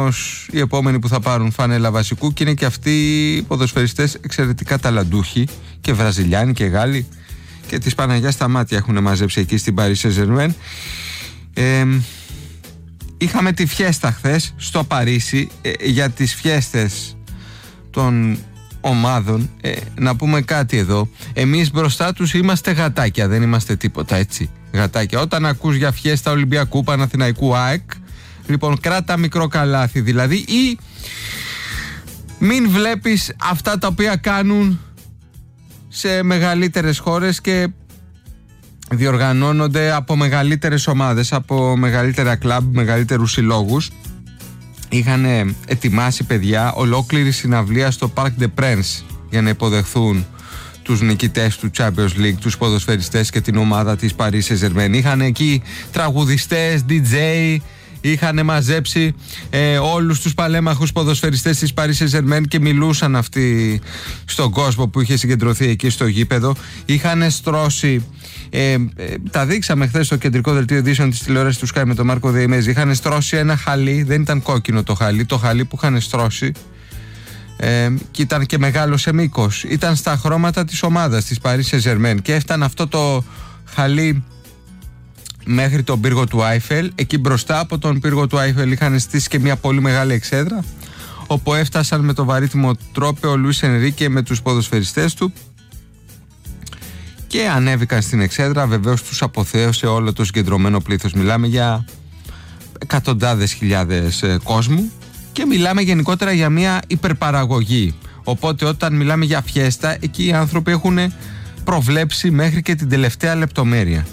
ενδεχομένως οι επόμενοι που θα πάρουν φανέλα βασικού, και είναι και αυτοί οι ποδοσφαιριστές εξαιρετικά ταλαντούχοι, και Βραζιλιάνοι και Γάλλοι, και της Παναγιάς τα μάτια έχουν μαζέψει εκεί στην Paris Saint-Germain. Είχαμε τη φιέστα χθες στο Παρίσι. Για τις φιέστες των ομάδων να πούμε κάτι εδώ. Εμείς μπροστά τους είμαστε γατάκια, δεν είμαστε τίποτα, έτσι, γατάκια. Όταν ακούς για φιέστα Ολυμπιακού, Παναθηναϊκού, ΑΕΚ, λοιπόν κράτα μικρό καλάθι δηλαδή, ή μην βλέπεις αυτά τα οποία κάνουν σε μεγαλύτερες χώρες και διοργανώνονται από μεγαλύτερες ομάδες, από μεγαλύτερα κλαμπ, μεγαλύτερους συλλόγους. Είχαν ετοιμάσει, παιδιά, ολόκληρη συναυλία στο Parc des Princes για να υποδεχθούν τους νικητές του Champions League, τους ποδοσφαιριστές και την ομάδα της Paris Saint-Germain. Είχαν εκεί τραγουδιστές, DJ, είχαν μαζέψει όλους τους παλέμαχους ποδοσφαιριστές της Paris Saint-Germain και μιλούσαν αυτοί στον κόσμο που είχε συγκεντρωθεί εκεί στο γήπεδο. Είχαν στρώσει, τα δείξαμε χθες στο κεντρικό δελτίο ειδήσεων της τηλεόρασης του Sky με τον Μάρκο Διεμέζη. Είχαν στρώσει ένα χαλί, δεν ήταν κόκκινο το χαλί που είχαν στρώσει, και ήταν και μεγάλο σε μήκος. Ήταν στα χρώματα της ομάδας της Paris Saint-Germain και έφτανε αυτό το χαλί μέχρι τον πύργο του Άιφελ. Εκεί μπροστά από τον πύργο του Άιφελ είχαν στήσει και μια πολύ μεγάλη εξέδρα, όπου έφτασαν με το βαρύτιμο τρόπο ο Λουίς Ενρίκε με τους ποδοσφαιριστές του και ανέβηκαν στην εξέδρα. Βεβαίως τους αποθέωσε όλο το συγκεντρωμένο πλήθος. Μιλάμε για εκατοντάδες χιλιάδες κόσμου και μιλάμε γενικότερα για μια υπερπαραγωγή. Οπότε όταν μιλάμε για φιέστα, εκεί οι άνθρωποι έχουν προβλέψει μέχρι και την τελευταία λεπτομέρεια.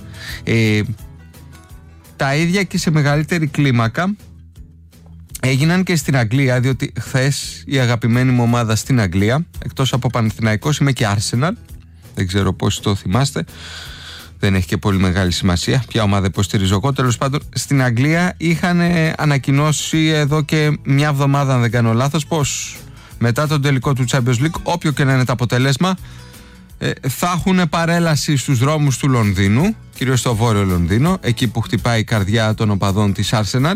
Τα ίδια και σε μεγαλύτερη κλίμακα έγιναν και στην Αγγλία, διότι χθες η αγαπημένη μου ομάδα στην Αγγλία, εκτός από Παναθηναϊκός, είμαι και Arsenal. Δεν ξέρω πόσοι το θυμάστε, δεν έχει και πολύ μεγάλη σημασία ποια ομάδα υποστηρίζω εγώ. Τέλος πάντων, στην Αγγλία είχαν ανακοινώσει εδώ και μια εβδομάδα, αν δεν κάνω λάθος, πως μετά τον τελικό του Champions League, όποιο και να είναι το αποτέλεσμα, θα έχουν παρέλαση στους δρόμους του Λονδίνου, κυρίως στο βόρειο Λονδίνο, εκεί που χτυπάει η καρδιά των οπαδών της Arsenal,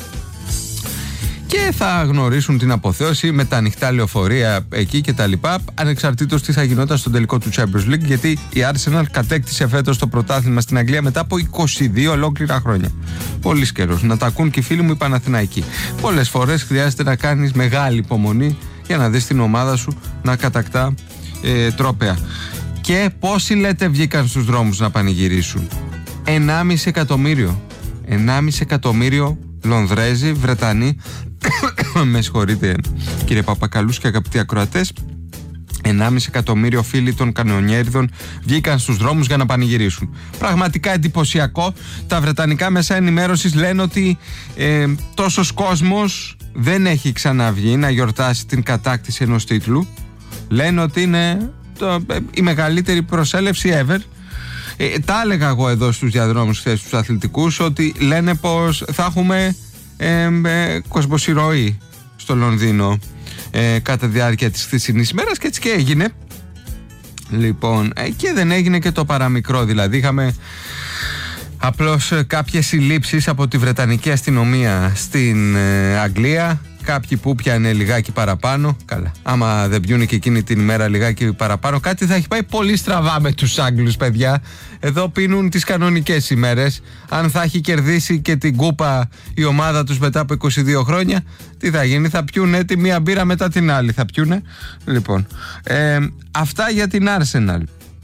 και θα γνωρίσουν την αποθέωση με τα ανοιχτά λεωφορεία εκεί και τα λοιπά, ανεξαρτήτως τι θα γινόταν στον τελικό του Champions League, γιατί η Arsenal κατέκτησε φέτος το πρωτάθλημα στην Αγγλία μετά από 22 ολόκληρα χρόνια. Πολύς καιρός. Να τα ακούν και οι φίλοι μου οι Παναθηναϊκοί. Πολλές φορές χρειάζεται να κάνεις μεγάλη υπομονή για να δεις την ομάδα σου να κατακτά τρόπαια. Και πόσοι λέτε βγήκαν στους δρόμους να πανηγυρίσουν? 1,5 εκατομμύριο. 1,5 εκατομμύριο Λονδρέζοι, Βρετανοί, με συγχωρείτε κύριε Παπακαλούς και αγαπητοί ακροατές, 1,5 εκατομμύριο φίλοι των κανονιέριδων βγήκαν στους δρόμους για να πανηγυρίσουν. Πραγματικά εντυπωσιακό. Τα βρετανικά μέσα ενημέρωσης λένε ότι τόσος κόσμος δεν έχει ξαναβγεί να γιορτάσει την κατάκτηση ενός τίτλου. Λένε ότι είναι η μεγαλύτερη προσέλευση ever. Τα έλεγα εγώ εδώ στους διαδρόμους χθες τους αθλητικούς, ότι λένε πως θα έχουμε κοσμοσυρωή στο Λονδίνο κατά τη διάρκεια της χθεσινής ημέρας, και έτσι και έγινε. Λοιπόν, και δεν έγινε και το παραμικρό, δηλαδή είχαμε απλώς κάποιες συλλήψεις από τη Βρετανική αστυνομία στην Αγγλία. Κάποιοι που πιάνε λιγάκι παραπάνω. Καλά, άμα δεν πιούνε και εκείνη την ημέρα λιγάκι παραπάνω, κάτι θα έχει πάει πολύ στραβά με τους Άγγλους, παιδιά. Εδώ πίνουν τις κανονικές ημέρες. Αν θα έχει κερδίσει και την κούπα η ομάδα τους μετά από 22 χρόνια, τι θα γίνει? Θα πιούνε τη μία μπύρα μετά την άλλη. Θα πιούνε. Λοιπόν, αυτά για την Arsenal,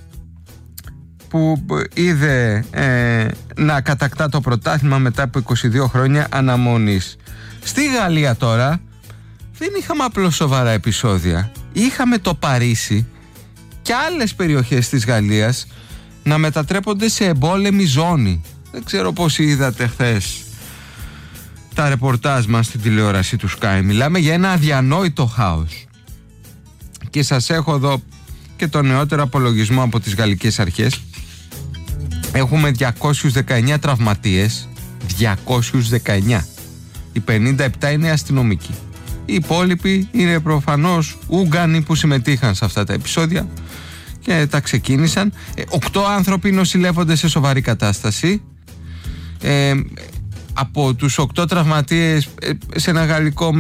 που είδε να κατακτά το πρωτάθλημα μετά από 22 χρόνια αναμονής. Στη Γαλλία τώρα δεν είχαμε απλώς σοβαρά επεισόδια. Είχαμε το Παρίσι και άλλες περιοχές της Γαλλίας να μετατρέπονται σε εμπόλεμη ζώνη. Δεν ξέρω πώς είδατε χθες τα ρεπορτάζ μας στην τηλεόραση του Sky. Μιλάμε για ένα αδιανόητο χάος. Και σας έχω εδώ και το νεότερο απολογισμό από τις γαλλικές αρχές. Έχουμε 219 τραυματίες. 219. Οι 57 είναι αστυνομικοί. Οι υπόλοιποι είναι προφανώς Ούγγανοι που συμμετείχαν σε αυτά τα επεισόδια και τα ξεκίνησαν. 8 άνθρωποι νοσηλεύονται σε σοβαρή κατάσταση. Από τους 8 τραυματίες σε ένα γαλλικό